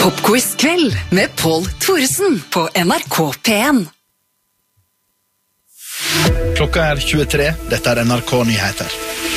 Popquiz-kveld med Pål Thoresen på NRK P1. Klokka 23, dette NRK-nyheter.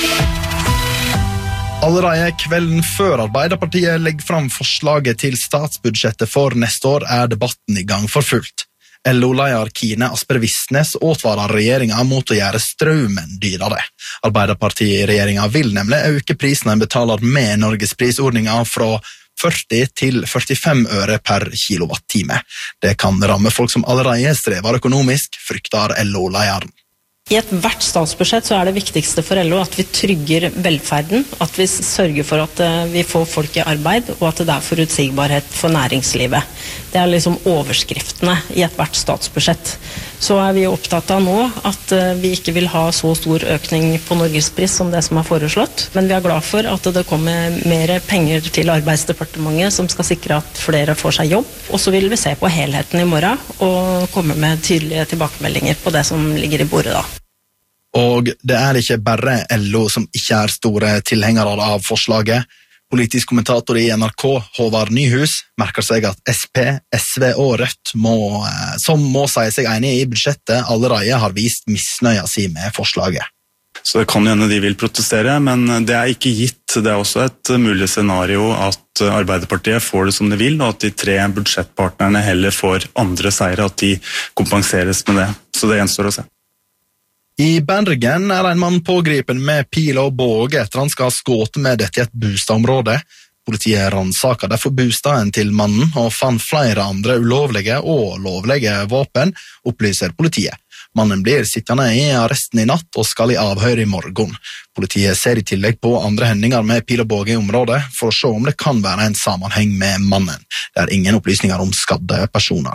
Allerede kvelden før Arbeiderpartiet legger fram forslaget til statsbudsjettet for neste år debatten i gang for fullt. LO-leder Kine Asper Vissnes advarer regjeringen mot å gjøre strømmen dyrere. Arbeiderparti-regjeringen vil nemlig øke prisene betaler med Norgesprisordningen fra 40 til 45 øre per kilowattime. Det kan ramme folk som allerede strever økonomisk, frykter LO-lederen. I hvert statsbudsjett så det viktigste for LO at vi trygger velferden, at vi sørger for at vi får folk i arbeid, og at det forutsigbarhet for næringslivet. Det liksom overskriftene i hvert statsbudsjett. Så vi opptatt av nå at vi ikke vil ha så stor økning på Norgespris som det som foreslått, men vi glad for at det kommer mer penger til Arbeidsdepartementet som skal sikre at flere får seg jobb. Og så vil vi se på helheten i morgen og komme med tydelige tilbakemeldinger på det som ligger i bordet da. Og det ikke bare LO som ikke store tilhengere av forslaget. Politisk kommentator i NRK, Håvard Nyhus, merker seg at SP, SV og Rødt, som må si seg enige i budsjettet, allerede har vist misnøya si med forslaget. Så det kan hende de vil protestere, men det ikke gitt. Det også et mulig scenario at Arbeiderpartiet får det som de vil, og at de 3 budsjettpartnerne heller får andre seire, at de kompenseres med det. Så det gjenstår å se. I Bergen en mann pågripen med pil og båge etter han skal skåte med dette i et bostadområde. Politiet ransaket derfor bostaden til mannen og fant flere andre ulovlige og lovlige våpen, opplyser politiet. Mannen blir sittende i arresten i natt og skal i avhør i morgen. Politiet ser i tillegg på andre hendinger med pil og båge i området for å se om det kan være en sammenheng med mannen. Det ingen opplysninger om skadde personer.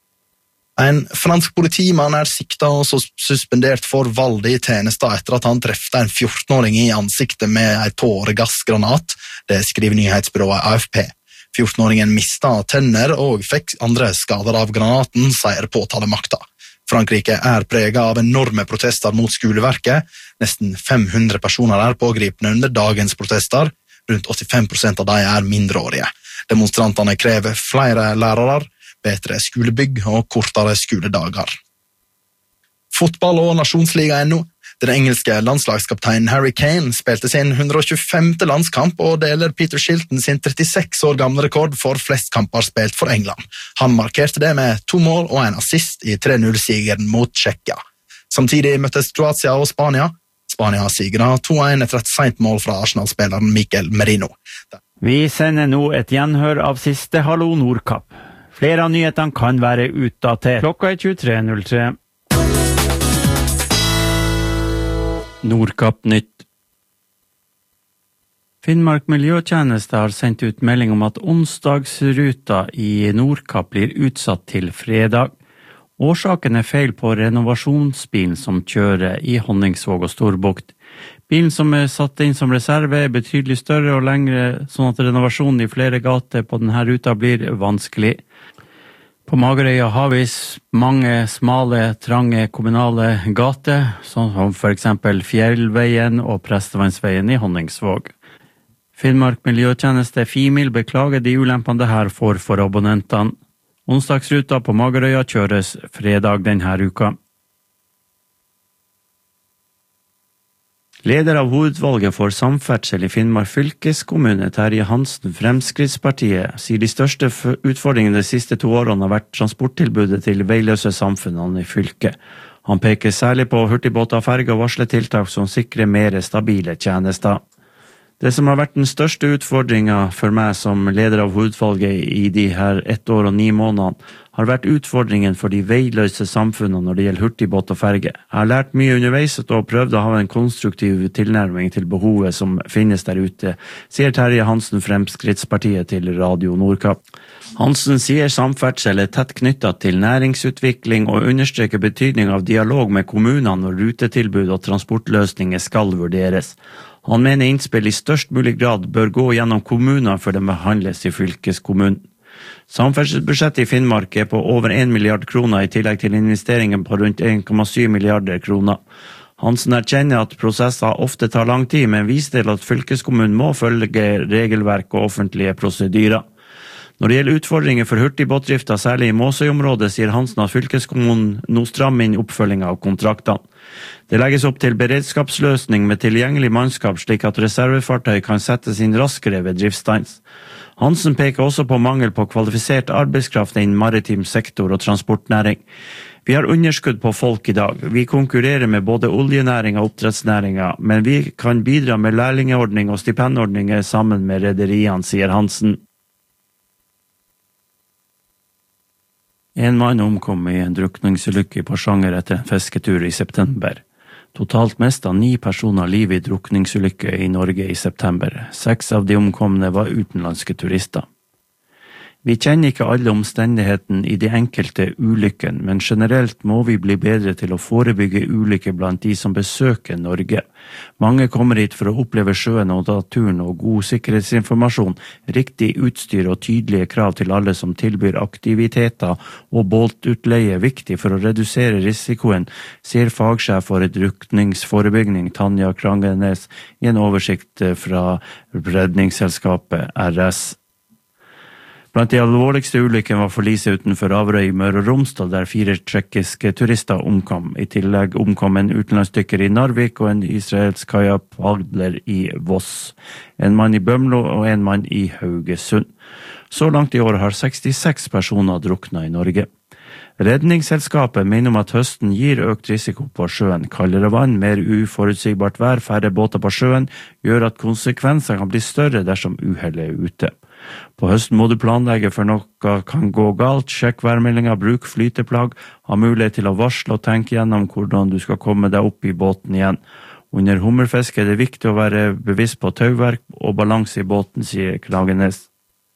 En fransk politimann siktet og suspendert for vold i tjenester etter at han trefte en 14-åring i ansiktet med en tåregassgranat. Det skriver nyhetsbyrået AFP. 14-åringen mistet tenner og fikk andre skader av granaten, sier påtalemakta. Frankrike preget av enorme protester mot skoleverket. Nesten 500 personer pågripne under dagens protester. Rundt 85% av dem mindreårige. Demonstrantene krever flere lærere, bedre skolebygg og kortere skoledager. Fotball og nasjonsliga ennå. Den engelske landslagskapteinen Harry Kane spilte sin 125. landskamp og deler Peter Shilton sin 36 år gamle rekord for flest kamper spilt for England. Han markerte det med 2 mål og en assist i 3-0-sigeren mot Tsjekkia. Samtidig møttes Kroatia og Spania. Spania sigret 2-1 etter et sent mål fra Arsenal-spilleren Mikel Merino. Vi sender nå et gjenhør av siste Hallo Nordkapp. Flere av nyhetene kan være utdatert. Klokka 23.03. Nordkapp nytt. Finnmark Miljøtjeneste har sendt ut melding om at onsdagsruta i Nordkapp blir utsatt til fredag. Årsaken feil på renovasjonsbilen som kjører i Honningsvåg og Storbukt. Bilen som satt inn som reserve betydelig større og lengre, sånn at renovasjonen i flere gater på denne ruta blir vanskelig. På Magerøya har vi mange smale, trange kommunale gater, som for eksempel Fjellveien og Prestevannsveien i Honningsvåg. Finnmark Miljøtjeneste Fimil beklager de ulempene det her får for abonnentene. Onsdagsruta på Magerøya kjøres fredag denne uka. Leder av hovedvalget for samferdsel i Finnmark fylkeskommune, Terje Hansen, Fremskrittspartiet, sier de største utfordringene de siste 2 årene har vært transporttilbudet til veiløse samfunnene i fylket. Han peker særlig på hurtigbåter og ferger og varsler tiltak som sikrer mer stabile tjenester. Det som har vært den største utfordringen for meg som leder av hovedvalget i de her 1 år og 9 måneder, har vært utfordringen for de veiløse samfunnene når det gjelder hurtigbåt og ferge. Jeg har lært mye underveis og prøvd å ha en konstruktiv tilnærming til behovet som finnes der ute, sier Terje Hansen, Fremskrittspartiet, til Radio Nordkapp. Hansen sier samferdsel tett knyttet til næringsutvikling og understreker betydning av dialog med kommunene når rutetilbud og transportløsninger skal vurderes. Han mener innspill i størst mulig grad bør gå gjennom kommunene før de behandles i fylkeskommunen. Samferdselsbudsjettet i Finnmark på over 1 milliard kroner i tillegg til investeringer på rundt 1,7 milliarder kroner. Hansen erkjenner at prosesser ofte tar lang tid, men viser til at fylkeskommunen må følge regelverk og offentlige prosedyrer. Når det gjelder utfordringer for hurtigbåtdrifta, særlig i Måsøy-området, sier Hansen at fylkeskommunen nå strammer inn oppfølging av kontraktene. Det legges opp til beredskapsløsning med tilgjengelig mannskap, slik at reservefartøy kan settes inn raskere ved driftsstans. Hansen peker også på mangel på kvalifisert arbeidskraft innen maritim sektor og transportnæring. Vi har underskudd på folk i dag. Vi konkurrerer med både oljenæring og oppdrettsnæringa, men vi kan bidra med lærlingeordning og stipendordninger sammen med rederiene, sier Hansen. En mann omkom i en drukningsulykke i Porsanger etter en fisketur i september. Totalt mistet 9 personer livet i drukningsulykke i Norge i september. 6 av de omkomne var utenlandske turister. Vi kjenner ikke alle omstendighetene i de enkelte ulykken, men generelt må vi bli bedre til å forebygge ulykker blant de som besøker Norge. Mange kommer hit for å oppleve sjøen og naturen og god sikkerhetsinformasjon, riktig utstyr og tydelige krav til alle som tilbyr aktiviteter og båtutleie viktig for å redusere risikoen, sier fagsjef for drukningsforebygging Tanja Krangenes i en oversikt fra Redningsselskapet RS. Blant de alvorligste ulykken var forliset utenfor Averøy i Møre og Romsdal, der 4 tsjekkiske turister omkom. I tillegg omkom en utenlandsdykker i Narvik og en israelsk kajakkpadler i Voss. En mann i Bømlo og en mann i Haugesund. Så langt i år har 66 personer druknet i Norge. Redningsselskapet mener om at høsten gir økt risiko på sjøen. Kaldere vann, mer uforutsigbart vær, færre båter på sjøen, gjør at konsekvensene kan bli større dersom uhellet er ute. På høsten må du planlegge for noe kan gå galt, sjekk værmeldinga, bruk flyteplagg, ha mulighet til å varsle og tenke gjennom hvordan du skal komme deg opp i båten igjen. Under hummerfiske er det viktig å være bevisst på tauverk og balanse i båten, sier Klagenes.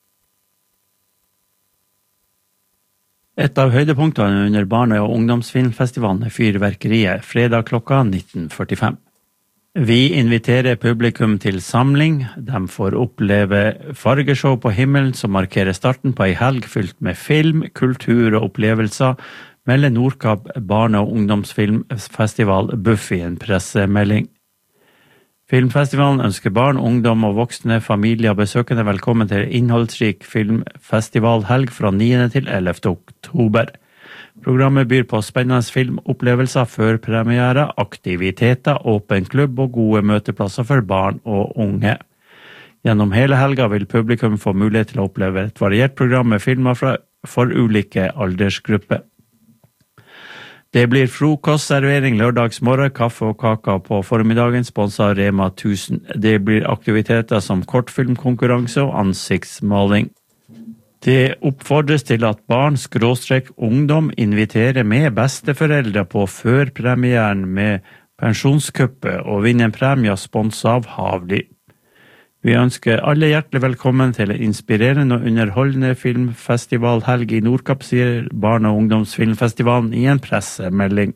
Et av høydepunktene under barne- og ungdomsfilmfestivalen er fyrverkeriet, fredag klokka 19:45. Vi inviterer publikum til samling. De får oppleve fargeshow på himmelen som markerer starten på en helg fylt med film, kultur og opplevelser, melder Nordkapp barne- og ungdomsfilmfestival Buff i en pressemelding. Filmfestivalen ønsker barn, ungdom og voksne, familier og besøkende velkommen til innholdsrik filmfestivalhelg fra 9. til 11. oktober. Programmet byr på spennende filmopplevelser før premiere, aktiviteter, åpen klubb og gode møteplasser for barn og unge. Gjennom hele helga vil publikum få mulighet til å oppleve et variert program med filmer for ulike aldersgrupper. Det blir frokostservering lørdagsmorgen, kaffe og kaka på formiddagen, sponset av Rema 1000. Det blir aktiviteter som kortfilmkonkurranse og ansiktsmaling. Det oppfordres til at barn/ungdom inviterer med besteforeldre på førpremieren med pensjonskuppet og vinner en premie sponset av Havli. Vi ønsker alle hjertelig velkommen til en inspirerende og underholdende filmfestivalhelg i Nordkapp, sier Barne- og ungdomsfilmfestivalen i en pressemelding.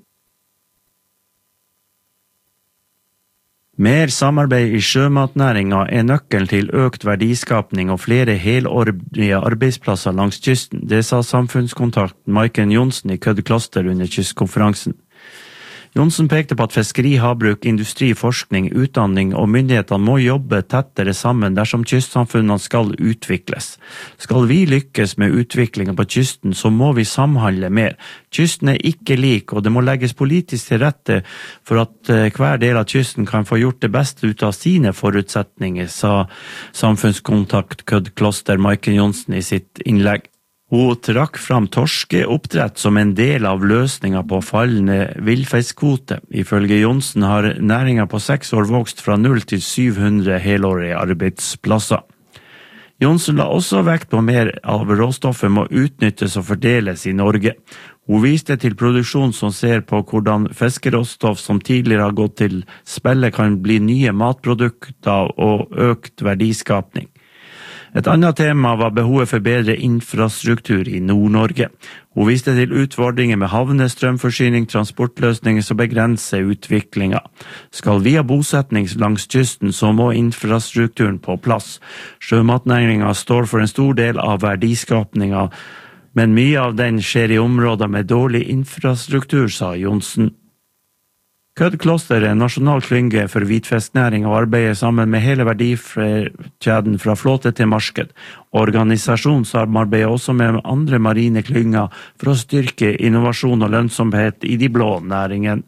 Mer samarbeid i sjømatnæringa er nøkkelen til økt verdiskapning og flere helårige arbeidsplasser langs kysten. Det sa samfunnskontakt Maiken Johnsen i Kødd Kloster under kystkonferansen. Johnsen pekte på at fiskeri, havbruk, industri, forskning, utdanning og myndighetene må jobbe tettere sammen dersom kystsamfunnene skal utvikles. Skal vi lykkes med utviklingen på kysten, så må vi samhandle mer. Kysten er ikke lik, og det må legges politisk til rette for at hver del av kysten kan få gjort det beste ut av sine forutsetninger, sa samfunnskontakt Kødd Kloster Maiken Johnsen i sitt innlegg. Hun trakk fram torskeoppdrett som en del av løsningen på fallende villfiskkvote. Ifølge Johnsen har næringen på 6 år vokst fra 0 til 700 helårige arbeidsplasser. Johnsen la også vekt på mer av råstoffet må utnyttes og fordeles i Norge. Hun viste til produksjon som ser på hvordan fiskeråstoff som tidligere har gått til spille kan bli nye matprodukter og økt verdiskapning. Et annet tema var behovet for bedre infrastruktur i Nord-Norge. Hun viste til utfordringer med havne, strømforsyning, transportløsninger som begrenser utviklingen. Skal vi ha bosetning langs kysten, så må infrastrukturen på plass. Sjømatnæringen står for en stor del av verdiskapningen, men mye av den skjer i områder med dårlig infrastruktur, sa Johnsen. Kødd-kloster er en nasjonal klynge for hvitfisknæring og arbeider sammen med hele verdikjeden fra flåte til marked. Organisasjonen samarbeider også med andre marine klynger for å styrke innovasjon og lønnsomhet i de blå næringen.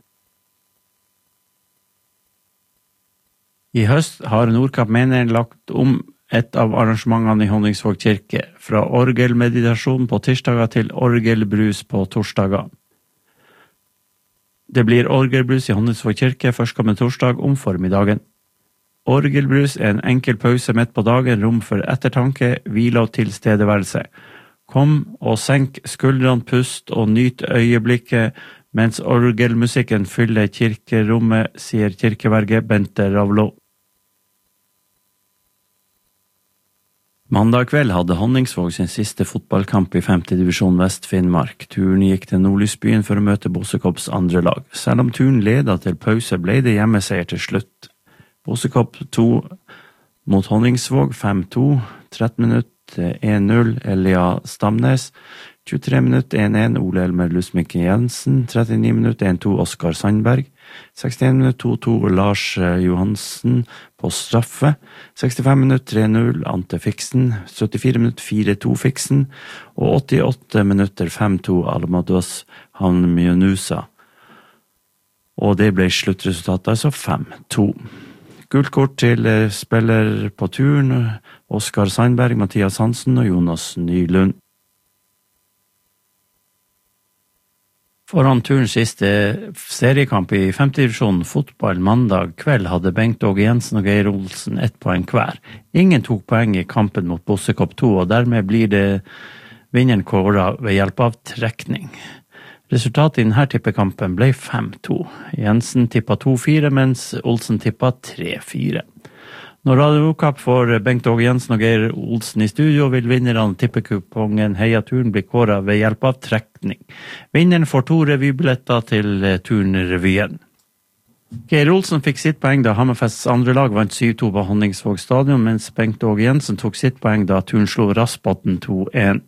I høst har Nordkapp menighet lagt om et av arrangementene i Honningsvåg kirke, fra orgelmeditasjon på tirsdager til orgelbrus på torsdager. Det blir orgelbrus i Honningsvåg kirke førstkommende torsdag om formiddagen. Orgelbrus er en enkel pause midt på dagen, rom for ettertanke, hvile og tilstedeværelse. Kom og senk skuldrene, pust og nyt øyeblikket mens orgelmusikken fyller kirkerommet, sier kirkeverget Bente Ravlo. Mandag kveld hadde Honningsvåg sin siste fotballkamp i 5. divisjon Vest-Finnmark. Turen gikk til Nordlysbyen for å møte Bossekops andre lag. Selv om turen ledet til pause, ble det hjemmeseier til slutt. Bossekop 2 mot Honningsvåg 5-2, 13 minutter 1-0 Elia Stamnes, 23 minutter 1-1 Ole Elmer Lusmik Jensen, 39 minutter 1-2 Oskar Sandberg, 61 minutter 2-2 Lars Johansen på straffe, 65 minutter 3-0 Ante Fiksen, 74 minutter 4-2 Fiksen, og 88 minutter 5-2 Almados Hanmjunusa. Og det ble sluttresultatet, altså 5-2. Gullkort til spiller på turen, Oskar Sandberg, Mathias Hansen og Jonas Nylund. Foran turens siste seriekamp i 5. divisjon fotball mandag kveld hadde Bengt Åge Jensen og Geir Olsen 1 poeng hver. Ingen tok poeng i kampen mot Bossekopp 2, og dermed blir det vinneren kåret ved hjelp av trekning. Resultatet i denne tippekampen ble 5-2. Jensen tippet 2-4, mens Olsen tippet 3-4. Når Radio Nordkapp får Bengt Åge Jensen og Geir Olsen i studio, vil vinnerne tippekupongen Heia Turen bli kåret ved hjelp av trekning. Vinneren får 2 revybilletter til turnrevyen. Geir Olsen fikk sitt poeng da Hammerfests andre lag vant 7-2 på Honningsvåg stadion, mens Bengt Åge Jensen tok sitt poeng da turen slo Rassbotn 2-1.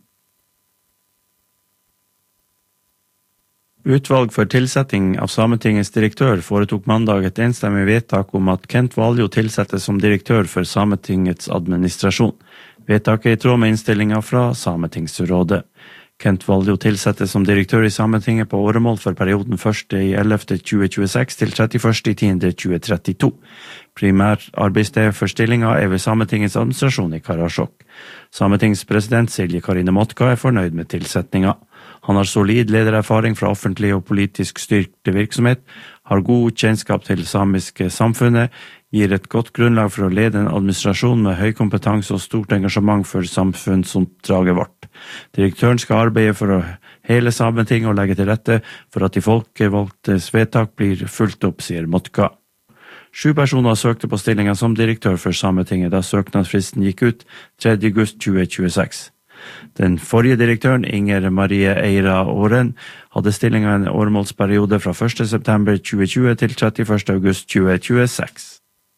Utvalg for tilsetting av Sametingets direktør foretok mandag et enstemmig vedtak om at Kent Valjo tilsettes som direktør for Sametingets administrasjon. Vedtaket er i tråd med innstillingen fra Sametingsrådet. Kent Valjo tilsettes som direktør i Sametinget på åremål for perioden 1.11.2026 til 31.10.2032. Primært arbeidssted for stillingen er ved Sametingets administrasjon i Karasjok. Sametingspresident Silje Karine Motka er fornøyd med tilsetningen. Han har solid ledererfaring fra offentlig og politisk styrte virksomhet, har god kjennskap til samiske samfunnet, gir et godt grunnlag for å lede en administrasjon med høy kompetanse og stort engasjement for samfunnsoppdraget vårt. Direktøren skal arbeide for å hele Sametinget og legge til rette for at de folkevalgtes vedtak blir fulgt opp, sier Motka. 7 personer søkte på stillingen som direktør for Sametinget da søknadsfristen gikk ut 3. august 2026. Den forrige direktøren, Inger Marie Eira Åren, hadde stillingen en åremålsperiode fra 1. september 2020 til 31. august 2026.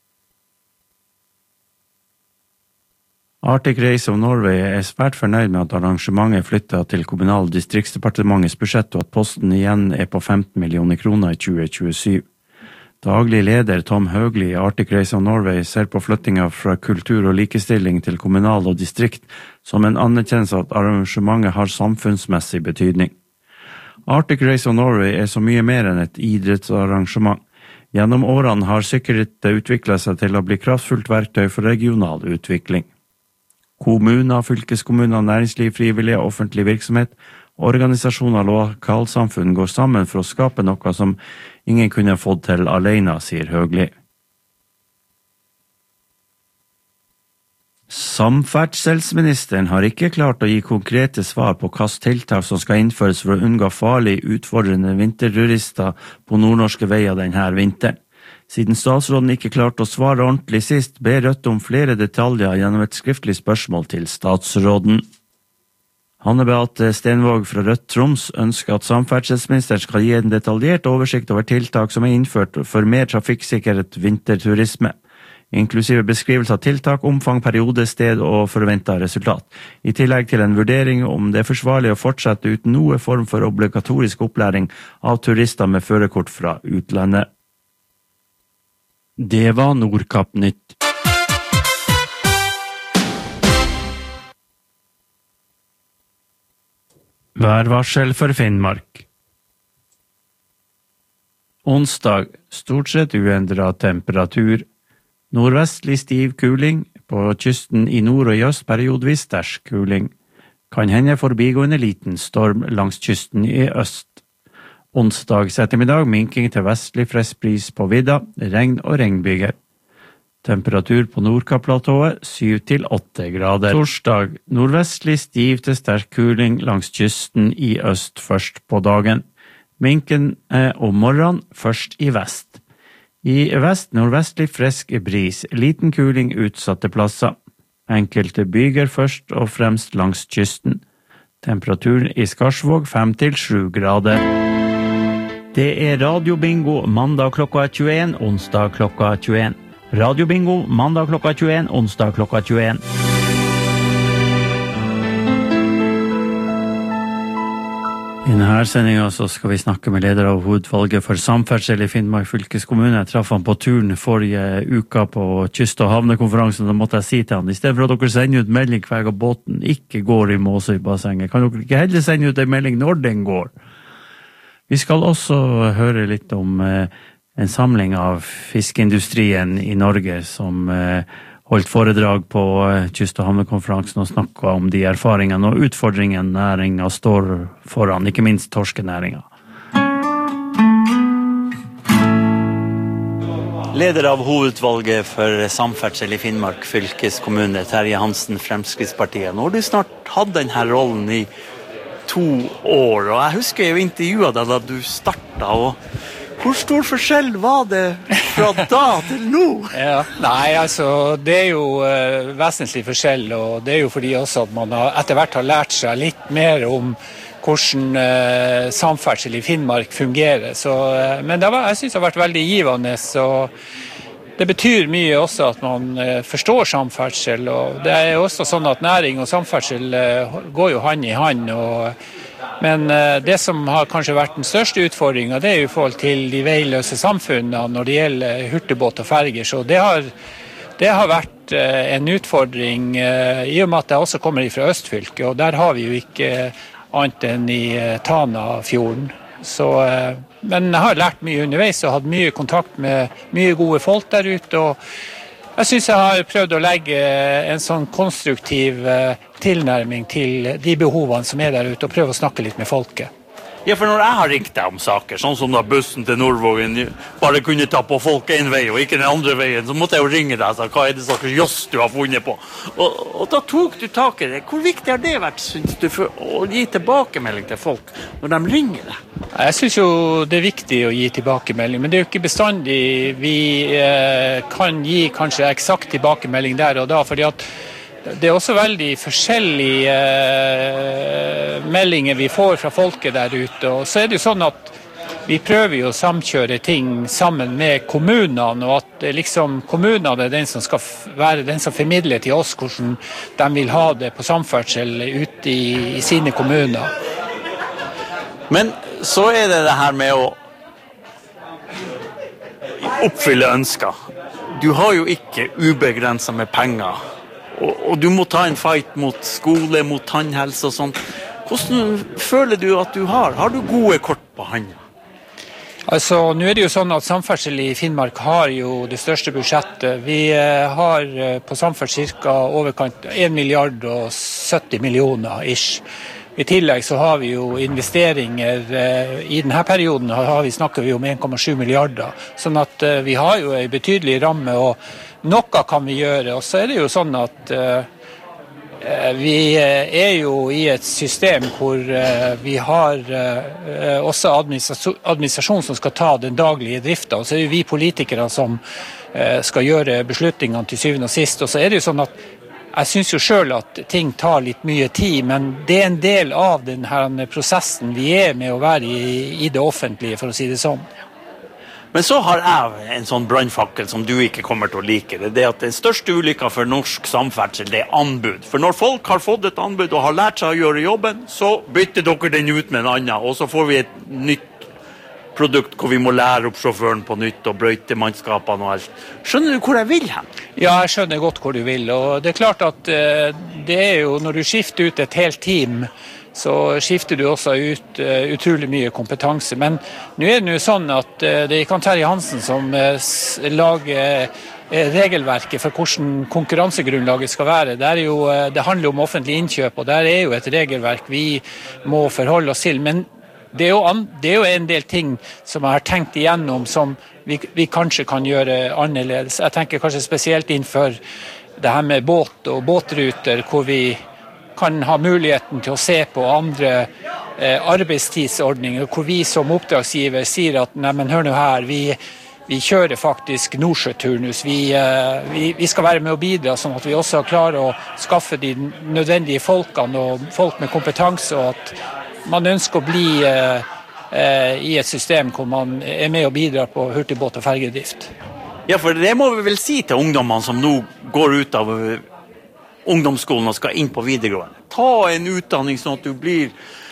Arctic Race of Norway er svært fornøyd med at arrangementet flyttet til Kommunal- og distriktsdepartementets budsjett, og at posten igjen er på 15 millioner kroner i 2027. Daglig leder Tom Høgli i Arctic Race of Norway ser på flyttingen fra kultur og likestilling til kommunal og distrikt som en anerkjennelse at arrangementet har samfunnsmessig betydning. Arctic Race of Norway er så mye mer enn et idrettsarrangement. Gjennom årene har sykkelrittet utviklet seg til å bli kraftfullt verktøy for regional utvikling. Kommuner, fylkeskommuner, næringsliv, frivillige og offentlig virksomhet, organisasjoner og lokalsamfunn går sammen for å skape noe som ingen kunne fått til alene, sier Høgli. Samferdselsministeren har ikke klart å gi konkrete svar på hvilke tiltak som skal innføres for å unngå farlig utfordrende vinterturister på nordnorske veier denne vinteren. Siden statsråden ikke klarte å svare ordentlig sist, ber Rødt om flere detaljer gjennom et skriftlig spørsmål til statsråden. Hanne Beate Stenvåg fra Rødt Troms ønsker at samferdselsministeren skal gi en detaljert oversikt over tiltak som er innført for mer trafikksikkerhet vinterturisme, inklusive beskrivelse av tiltak, omfang, periode, sted og forventet resultat, i tillegg til en vurdering om det er forsvarlig å fortsette uten noe form for obligatorisk opplæring av turister med førerkort fra utlandet. Det var Nordkapp-nytt. Værvarsel for Finnmark. Onsdag, stort sett uendret temperatur. Nordvestlig stiv kuling, på kysten i nord og i øst periodvis sterk kuling. Kan hende forbigående liten storm langs kysten i øst. Onsdags ettermiddag minking til vestlig frisk bris på vidda, regn og regnbyger. Temperatur på Nordkapp-platået 7-8 grader. Torsdag, nordvestlig stiv til sterk kuling langs kysten i øst først på dagen. Minken om morgenen først i vest. I vest nordvestlig frisk bris, liten kuling utsatte plasser. Enkelte byger først og fremst langs kysten. Temperaturen i Skarsvåg 5-7 grader. Det radiobingo mandag klokka 21, onsdag klokka 21. Radiobingo mandag klokka 21, onsdag klokka 21. I denne sendingen så skal vi snakke med leder av hovedvalget for samferdsel i Finnmark fylkeskommune. Jeg traff han på turen forrige uka på kyst- og havnekonferansen, da måtte jeg si til han, i stedet for at dere sender ut melding hver gang båten ikke går i Måsøybassenget, kan dere ikke heller sende ut en melding når den går? Vi skal også høre litt om en samling av fiskeindustrien i Norge som holdt foredrag på kyst- og havnekonferansen og snakket om de erfaringene og utfordringene næringen står foran, ikke minst torskenæringen. Leder av hovedvalget for samferdsel i Finnmark fylkeskommune, Terje Hansen, Fremskrittspartiet. Nå har du snart hatt denne rollen i 2 år, og jeg husker jo intervjuet deg da du startet, og hvor stor forskjell var det fra da til nå? Ja, nei, altså, det jo vesentlig forskjell, og det jo fordi også at man etter hvert har lært seg litt mer om hvordan samferdsel i Finnmark fungerer. Så, men jeg synes det har vært veldig givende, så det betyr mye også at man forstår samferdsel, og det også sånn at næring og samferdsel går jo hand i hand, men det som har kanskje vært den største utfordringen, det jo i forhold til de veiløse samfunnene når det gjelder hurtigbåt og ferger, så det har vært en utfordring i og med at jeg også kommer fra Østfylket, og der har vi jo ikke annet enn i Tanafjorden. Så, men jeg har lært mye underveis og hatt mye kontakt med mye gode folk der ute, og jeg synes jeg har prøvd å legge en sånn konstruktiv tilnærming til de behovene som der ute, og prøve å snakke litt med folket. Ja, for når jeg har ringt deg om saker, sånn som da bussen til Nordvågen bare kunne ta på folk en vei og ikke den andre veien, så måtte jeg jo ringe deg og si, hva det slags joss du har funnet på? Og da tok du tak i det. Hvor viktig har det vært, synes du, for å gi tilbakemelding til folk når de ringer deg? Jeg synes jo det viktig å gi tilbakemelding, men det jo ikke bestandig vi kan gi kanskje eksakt tilbakemelding der og da, fordi at det også veldig forskjellige meldinger vi får fra folket der ute, og så det jo sånn at vi prøver jo å samkjøre ting sammen med kommunene, og at liksom kommunene den som skal være den som formidler til oss hvordan de vil ha det på samferdsel ute i sine kommuner. Men så det her med å oppfylle ønsker. Du har jo ikke ubegrenset med penger, og du må ta en fight mot skole, mot tannhelse og sånt. Hvordan føler du at du har? Har du gode kort på hånda? Altså, nå det jo sånn at samferdsel i Finnmark har jo det største budsjettet. Vi har på samferdsel cirka overkant 1 milliard og 70 millioner ish. I tillegg så har vi jo investeringer, i denne perioden snakker vi om 1,7 milliarder, sånn at vi har jo en betydelig ramme, og noe kan vi gjøre, og så det jo sånn at vi jo i et system hvor vi har også administrasjon som skal ta den daglige driften, og så det jo vi politikere som skal gjøre beslutningene til syvende og sist, og så det jo sånn at jeg synes jo selv at ting tar litt mye tid, men det en del av denne prosessen vi med å være i det offentlige, for å si det sånn. Men så har jeg en sånn brannfakkel som du ikke kommer til å like. Det at den største ulykka for norsk samferdsel, det anbud. For når folk har fått et anbud og har lært seg å gjøre jobben, så bytter dere den ut med en annen, og så får vi et nytt produkt hvor vi må lære opp sjåføren på nytt og brøyte mannskapene og alt. Skjønner du hvor jeg vil hen? Ja, jeg skjønner godt hvor du vil, og det klart at det jo, når du skifter ut et helt team, så skifter du også ut utrolig mye kompetanse. Men nå det jo sånn at det kan Terje Hansen som lager regelverket for hvordan konkurransegrunnlaget skal være. Det handler om offentlig innkjøp, og der jo et regelverk vi må forholde oss til. Men det jo en del ting som jeg har tenkt igjennom som vi kanskje kan gjøre annerledes. Jeg tenker kanskje spesielt innenfor det her med båt og båtruter, hvor vi kan ha muligheten til å se på andre arbeidstidsordninger, hvor vi som oppdragsgiver sier at nei, men hør nå her, vi kjører faktisk Nordsjøturnus. Vi skal være med å bidra, sånn at vi også klarer å skaffe de nødvendige folkene og folk med kompetanse, og at man ønsker å bli i et system hvor man med og bidrar på hurtigbåt- og fergedrift. Ja, for det må vi vel si til ungdommene som nå går ut av ungdomsskolen og skal inn på videregående. Ta en utdanning sånn at du blir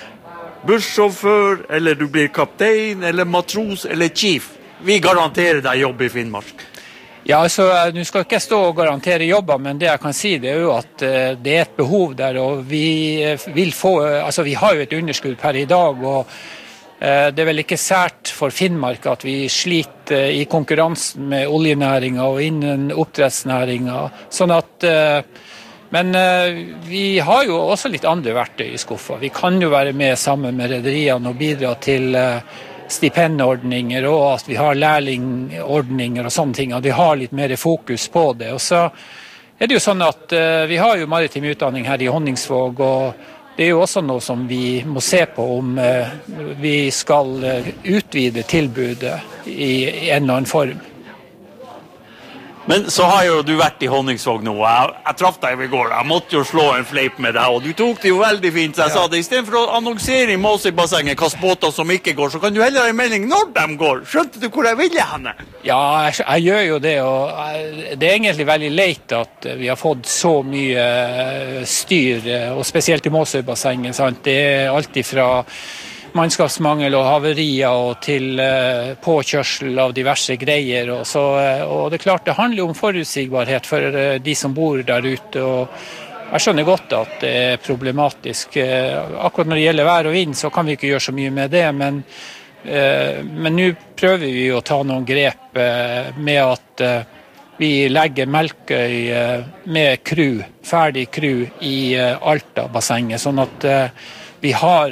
bussjåfør, eller du blir kaptein, eller matros, eller chief. Vi garanterer deg jobb i Finnmark. Ja, altså, nå skal ikke jeg stå og garantere jobber, men det jeg kan si det jo at det et behov der, og vi vil få, altså vi har jo et underskudd per i dag, og det vel ikke sært for Finnmark at vi sliter i konkurransen med oljenæringen og innen oppdrettsnæringen, sånn at, men vi har jo også litt andre verktøy i skuffa. Vi kan jo være med sammen med rederiene og bidra til stipendordninger, og at vi har lærlingordninger og sånne ting, og vi har litt mer fokus på det. Og så det jo sånn at vi har jo maritim utdanning her i Honningsvåg, og det jo også noe som vi må se på om vi skal utvide tilbudet i en eller annen form. Men så har jo du vært i Honningsvåg nå, jeg traff deg i går, jeg måtte jo slå en fleip med deg, og du tok det jo veldig fint, så jeg sa det, i stedet for å annonsere i Måsøybassenget hvilke båter som ikke går, så kan du heller ha en melding når de går. Skjønte du hvor jeg ville henne? Ja, jeg gjør jo det, og det egentlig veldig leit at vi har fått så mye styr, og spesielt i Måsøybassenget, sant? Det alt ifra mannskapsmangel og haverier og til påkjørsel av diverse greier. Og det klart, det handler om forutsigbarhet for de som bor der ute. Og jeg skjønner godt at det problematisk. Akkurat når det gjelder vær og vind, så kan vi ikke gjøre så mye med det, men nå prøver vi å ta noen grep med at vi legger Melkøy med crew, ferdig crew i Alta-bassenget, sånn at vi har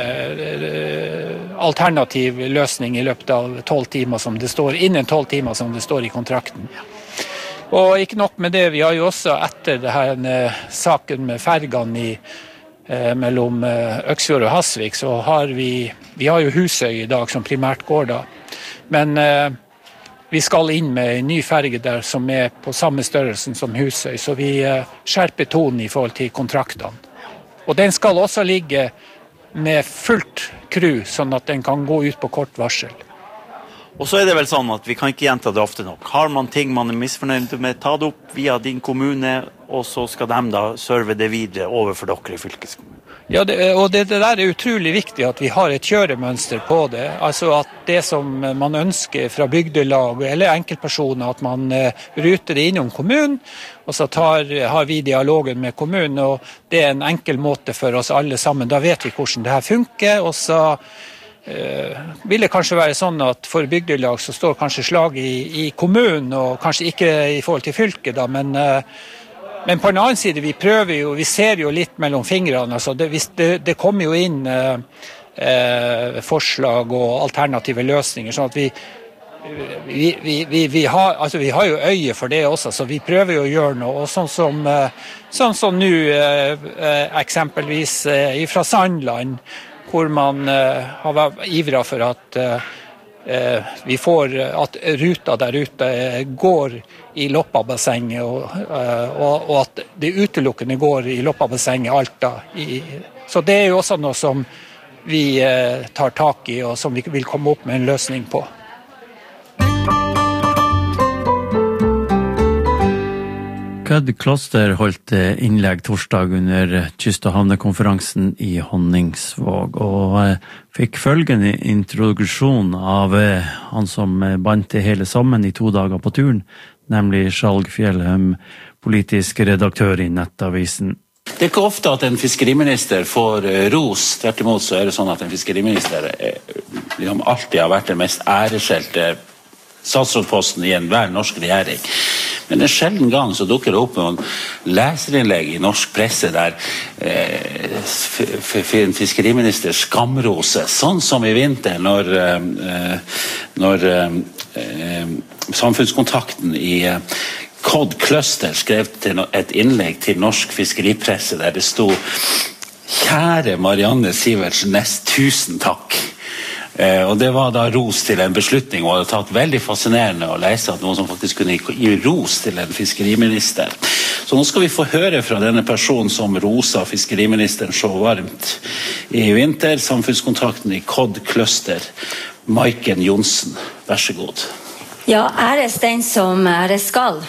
alternativ løsning i løpet av 12 timer som det står, innen 12 timer som det står i kontrakten. Og ikke nok med det, vi har jo også etter det her saken med fergene mellom Øksfjord og Hasvik, så har vi har jo Husøy i dag som primært går da. Men vi skal inn med en ny ferge der som på samme størrelsen som Husøy, så vi skjerper tonen i forhold til kontraktene. Og den skal også ligge med fullt crew, sånn at den kan gå ut på kort varsel. Og så det vel sånn at vi kan ikke gjenta det ofte nok. Har man ting man misfornøyd med, ta det opp via din kommune, og så skal de da serve det videre overfor dere i fylkeskommunen. Ja, det der utrolig viktig at vi har et kjøremønster på det. Altså at det som man ønsker fra bygdelag eller enkeltpersoner, at man ruter det innom kommunen, og så har vi dialogen med kommunen, og det en enkel måte for oss alle sammen. Da vet vi hvordan det her funker, og så vil det kanskje være sånn at for bygdelag så står kanskje slaget i kommunen, og kanskje ikke i forhold til fylket da, men på en annen side, vi ser jo litt mellom fingrene, altså det kommer jo inn forslag og alternative løsninger, sånn at vi har jo øye for det også, så vi prøver jo å gjøre noe, og sånn som nå eksempelvis fra Sandland, hvor man har ivret for at vi får at ruta der ute går i Loppabassenget, og at det utelukkende går i Loppabassenget Alta. Så det jo også noe som vi tar tak i, og som vi vil komme opp med en løsning på. Cod Cluster holdt innlegg torsdag under kyst- og havnekonferansen i Honningsvåg, og fikk følgende introduksjon av han som bandt det hele sammen i 2 dager på turen, nemlig Skjalg Fjellheim, politisk redaktør i Nettavisen. Det er ikke ofte at en fiskeriminister får ros. Tvert imot så er det sånn at en fiskeriminister alltid har vært den mest æreskjelte statsrådposten i enhver norsk regjering. Men en sjelden gang så dukker det opp noen leserinnlegg i norsk presse der en fiskeriminister skamroses, sånn som i vinter når Samfunnskontakten i Cod Cluster skrev et innlegg til norsk fiskeripresse der det sto: Kjære Marianne Sivertsen Næss, tusen takk. Og det var da ros til en beslutning, og det hadde tatt veldig fascinerende å lese at noen som faktisk kunne gi ros til en fiskeriminister. Så nå skal vi få høre fra denne personen som rosa fiskeriministeren så varmt i vinter, Samfunnskontakten i Cod Cluster, Maiken Johnsen. Vær så god. Ja, æres den som æres skal.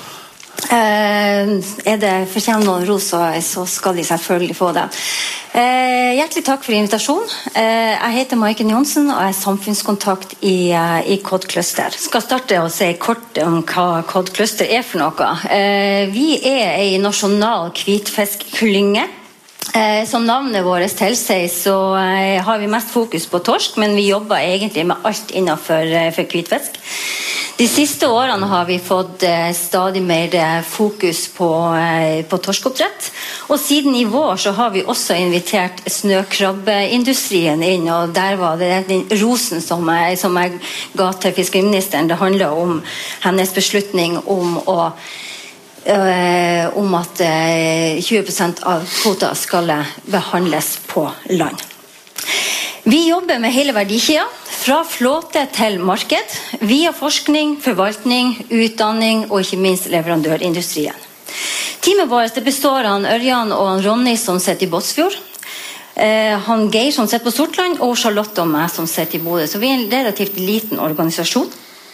Er det fortjent noen ros, så skal de selvfølgelig få det. Hjertelig takk for invitasjonen. Jeg heter Maiken Johnsen og er samfunnskontakt i Cod Cluster. Jeg skal starte å si kort om hva Cod Cluster er for noe. Vi er en nasjonal hvitfiskklynge. Som navnet vårt tilsier, så har vi mest fokus på torsk, men vi jobber egentlig med alt innenfor hvitfisk. De siste årene har vi fått stadig mer fokus på torskeoppdrett, og siden i vår så har vi også invitert snøkrabbeindustrien inn, og der var det den rosen som jeg ga til fiskeriministeren. Det handler om hennes beslutning om at 20% av kvota skal behandles på land. Vi jobber med hele verdikjeden, fra flåte til marked, via forskning, forvaltning, utdanning og ikke minst leverandørindustrien. Teamet vårt består av Ørjan og Ronny som sitter i Båtsfjord, han Geir som sitter på Sortland, og Charlotte og meg som sitter i Bodø. Så vi er en relativt liten organisasjon.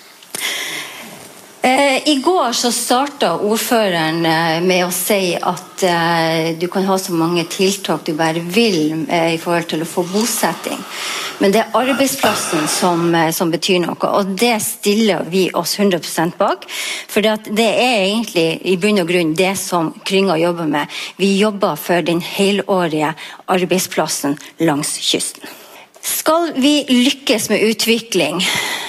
I går så startet ordføreren med å si at du kan ha så mange tiltak du bare vil i forhold til å få bosetting. Men det er arbeidsplassen som betyr noe, og det stiller vi oss 100% bak. For det er egentlig i bunn og grunn det som Klynga jobber med. Vi jobber for den helårige arbeidsplassen langs kysten. Skal vi lykkes med utvikling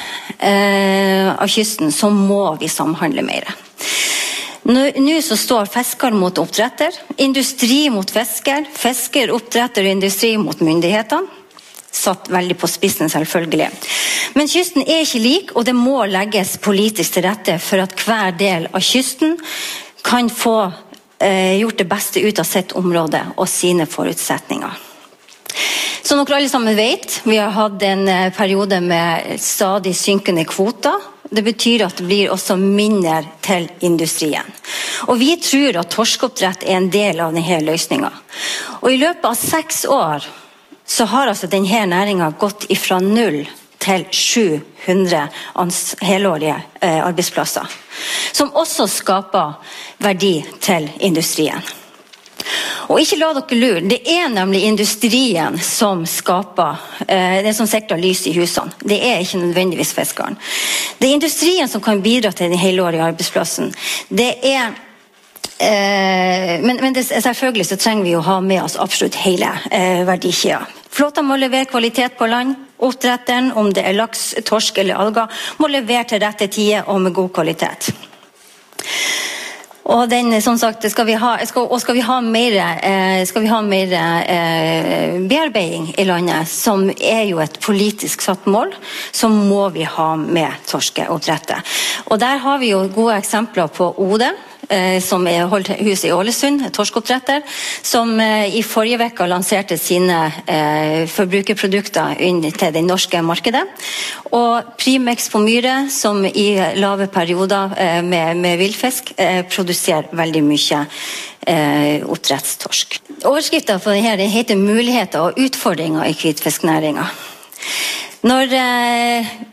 av kysten, så må vi samhandle mer. Nå så står fisker mot oppdretter, industri mot fisker, fisker, oppdretter og industri mot myndighetene. Satt veldig på spissen selvfølgelig. Men kysten er ikke lik, og det må legges politisk til rette for at hver del av kysten kan få gjort det beste ut av sitt område og sine forutsetninger. Som dere alle sammen vet, vi har hatt en periode med stadig synkende kvoter. Det betyr at det blir også mindre til industrien. Og vi tror at torskeoppdrett er en del av denne løsningen. Og i løpet av 6 år så har altså denne næringen gått fra 0 til 700 helårige arbeidsplasser, som også skaper verdi til industrien. Og ikke la dere lure, det er nemlig industrien som skaper, det som sikrer lys i husene. Det er ikke nødvendigvis fiskeren. Det er industrien som kan bidra til den helårige arbeidsplassen. Det er, men selvfølgelig så trenger vi å ha med oss absolutt hele verdikjeden. Flåten må levere kvalitet på land. Oppdretteren, om det er laks, torsk eller alger, må levere til rette tider og med god kvalitet. Og som sagt, skal vi ha mer bearbeiding i landet, som er jo et politisk satt mål, så må vi ha med torskeoppdrettet. Og der har vi jo gode eksempler på Ode, som holdt hus i Ålesund, torskeoppdretter, som i forrige vekk lanserte sine forbrukerprodukter inn til det norske markedet. Og Primex på Myre, som i lave perioder med villfisk produserer veldig mye oppdrettstorsk. Overskriften for denne heter muligheter og utfordringer i hvitfisknæringen. Når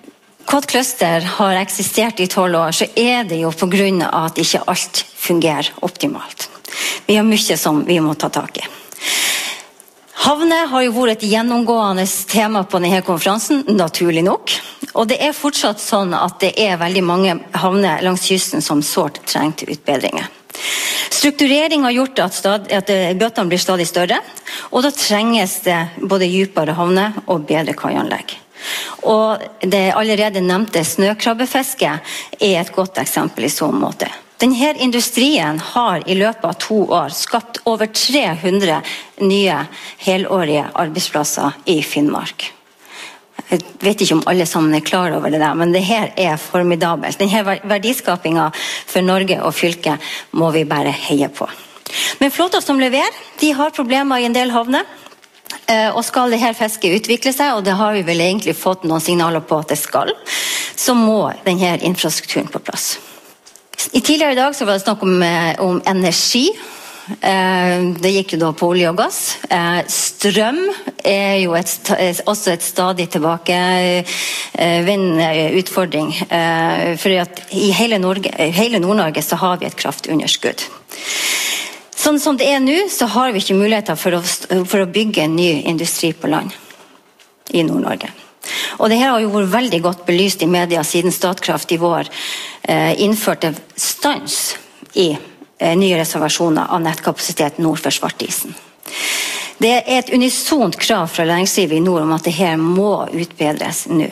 Cod Cluster har eksistert i 12 år, så det jo på grunn av at ikke alt fungerer optimalt. Vi har mye som vi må ta tak i. Havner har jo vært et gjennomgående tema på denne konferansen, naturlig nok. Og det fortsatt sånn at det veldig mange havner langs kysten som sårt trengte utbedringer. Strukturering har gjort at bøtene blir stadig større, og da trenges det både dypere havner og bedre kaianlegg. Og det allerede nevnte snøkrabbefisket et godt eksempel i så måte. Denne industrien har i løpet av 2 år skapt over 300 nye helårige arbeidsplasser i Finnmark. Jeg vet ikke om alle sammen klar over det der, men det her formidabelt. Denne verdiskapingen for Norge og fylket må vi bare heie på. Men flåter som leverer, de har problemer i en del havner. Og skal det her fisket utvikle seg, og det har vi vel egentlig fått noen signaler på at det skal, så må denne infrastrukturen på plass. Tidligere i dag så var det snakk om energi. Det gikk jo da på olje og gass. Strøm jo også et stadig tilbakevendende utfordring. For i hele Nord-Norge så har vi et kraftunderskudd. Sånn som det nå, så har vi ikke muligheter for å bygge en ny industri på land i Nord-Norge. Og det her har jo vært veldig godt belyst i media siden Statkraft i vår innførte stans i nye reservasjoner av nettkapasitet nord for Svartisen. Det et unisont krav fra næringslivet i nord om at det her må utbedres nå.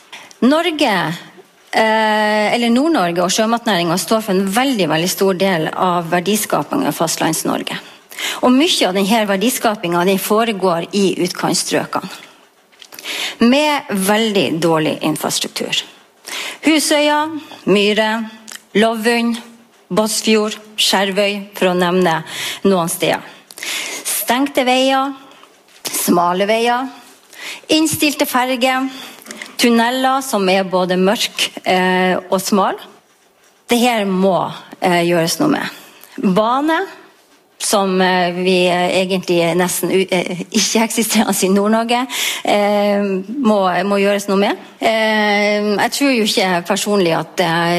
Nord-Norge og sjømatnæringen står for en veldig, veldig stor del av verdiskapingen i Fastlands-Norge. Og mye av denne verdiskapingen foregår i utkantstrøkene, med veldig dårlig infrastruktur. Husøya, Myre, Lovund, Båtsfjord, Skjervøy, for å nevne noen steder. Stengte veier, smale veier, innstilte ferger, tunneler som både mørk og smal. Det her må gjøres noe med. Bane, som vi egentlig nesten ikke eksisterer i Nord-Norge, må gjøres noe med. Jeg tror jo ikke personlig at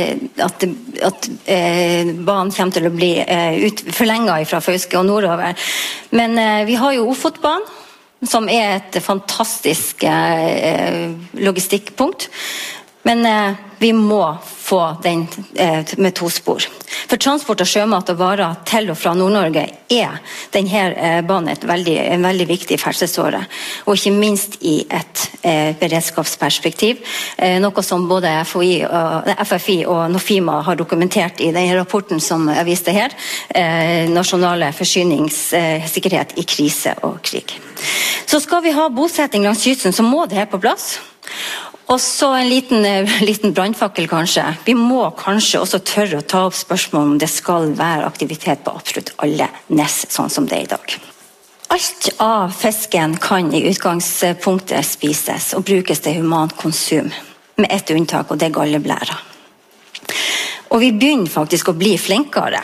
banen kommer til å bli forlenget fra Fauske og nordover. Men vi har jo Ofotbanen, som et fantastisk logistikkpunkt. Men vi må få den med 2 spor. For transport av sjømat og varer til og fra Nord-Norge denne banen en veldig viktig ferdselsåre, og ikke minst i et beredskapsperspektiv, noe som både FFI og Nofima har dokumentert i denne rapporten som jeg viste her, nasjonale forsyningssikkerhet i krise og krig. Så skal vi ha bosetting langs kysten, så må det her på plass. Og så en liten brannfakkel kanskje. Vi må kanskje også tørre å ta opp spørsmål om det skal være aktivitet på absolutt alle nes, sånn som det i dag. Alt av fisken kan i utgangspunktet spises og brukes til humant konsum, med ett unntak, og det galleblæra. Og vi begynner faktisk å bli flinkere.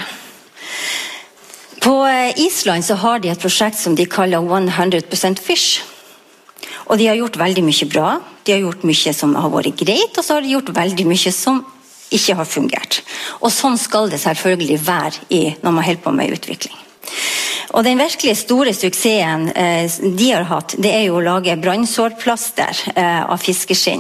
På Island så har de et prosjekt som de kaller 100% Fish. Og de har gjort veldig mye bra, de har gjort mye som har vært greit, og så har de gjort veldig mye som ikke har fungert. Og sånn skal det selvfølgelig være når man holder på med utvikling. Og den virkelig store suksessen de har hatt, det jo å lage brannsårplaster av fiskeskinn,